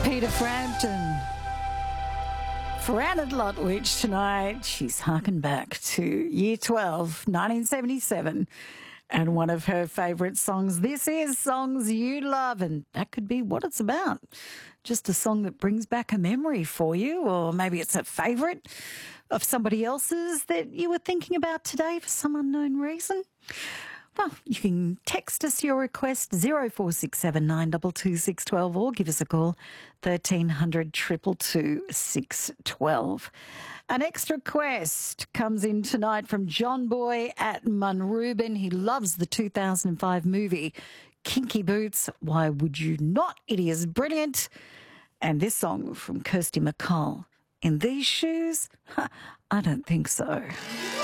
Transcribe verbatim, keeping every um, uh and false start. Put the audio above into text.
Peter Frampton. Fran at Lutwich tonight. She's harkened back to year twelve, nineteen seventy-seven, and one of her favourite songs. This is Songs You Love, and that could be what it's about. Just a song that brings back a memory for you, or maybe it's a favourite of somebody else's that you were thinking about today for some unknown reason. Well, you can text us your request zero four six seven nine two two six one two or give us a call thirteen hundred two two two six one two. An extra request comes in tonight from John Boy at Munrubin. He loves the two thousand five movie Kinky Boots. Why would you not? It is brilliant. And this song from Kirsty MacColl. In these shoes? I don't think so.